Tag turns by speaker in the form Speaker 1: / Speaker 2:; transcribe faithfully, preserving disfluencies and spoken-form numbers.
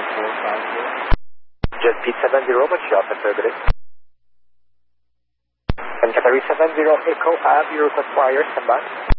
Speaker 1: four five zero.
Speaker 2: Jet P seven zero, much job, conservative. And Category seven zero, Echo, I have your request wire, stand by.